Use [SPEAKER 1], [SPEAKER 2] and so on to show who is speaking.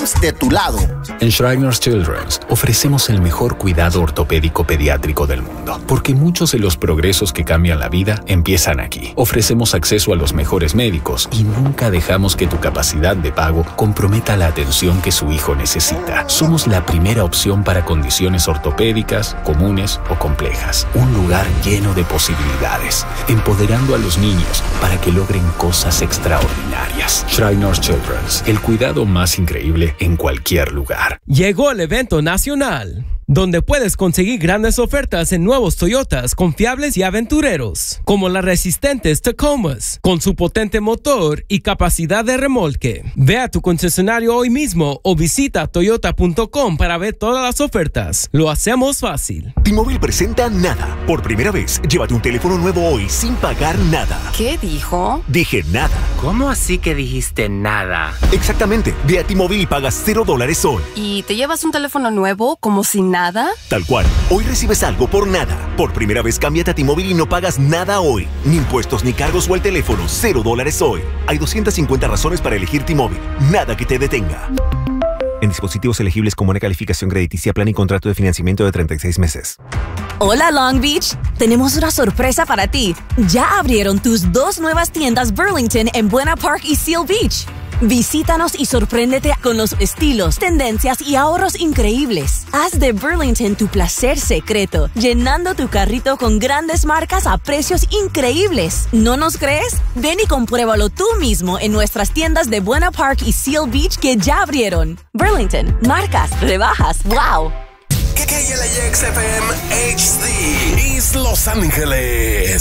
[SPEAKER 1] Children's de tu lado.
[SPEAKER 2] En Shriners Children's ofrecemos el mejor cuidado ortopédico pediátrico del mundo, porque muchos de los progresos que cambian la vida empiezan aquí. Ofrecemos acceso a los mejores médicos y nunca dejamos que tu capacidad de pago comprometa la atención que su hijo necesita. Somos la primera opción para condiciones ortopédicas, comunes o complejas. Un lugar lleno de posibilidades, empoderando a los niños para que logren cosas extraordinarias. Shriners Children's, el cuidado más increíble en cualquier lugar.
[SPEAKER 3] Llegó el evento nacional, donde puedes conseguir grandes ofertas en nuevos Toyotas confiables y aventureros, como las resistentes Tacomas, con su potente motor y capacidad de remolque. Ve a tu concesionario hoy mismo o visita toyota.com para ver todas las ofertas. Lo hacemos fácil.
[SPEAKER 4] T-Mobile presenta Nada. Por primera vez, llévate un teléfono nuevo hoy sin pagar nada.
[SPEAKER 5] ¿Qué dijo?
[SPEAKER 4] Dije nada.
[SPEAKER 6] ¿Cómo así que dijiste nada?
[SPEAKER 4] Exactamente. Ve a T-Mobile y pagas $0 hoy.
[SPEAKER 5] ¿Y te llevas un teléfono nuevo como si nada?
[SPEAKER 4] Tal cual. Hoy recibes algo por nada. Por primera vez, cámbiate a T-Mobile y no pagas nada hoy. Ni impuestos, ni cargos o el teléfono. $0 hoy. Hay 250 razones para elegir T-Mobile. Nada que te detenga. En dispositivos elegibles con buena calificación crediticia, plan y contrato de financiamiento de 36 meses.
[SPEAKER 7] Hola Long Beach, tenemos una sorpresa para ti. Ya abrieron tus 2 nuevas tiendas Burlington en Buena Park y Seal Beach. Visítanos y sorpréndete con los estilos, tendencias y ahorros increíbles. Haz de Burlington tu placer secreto, llenando tu carrito con grandes marcas a precios increíbles. ¿No nos crees? Ven y compruébalo tú mismo en nuestras tiendas de Buena Park y Seal Beach que ya abrieron. Burlington, marcas, rebajas, wow.
[SPEAKER 8] KLIX FM HD, East Los Ángeles.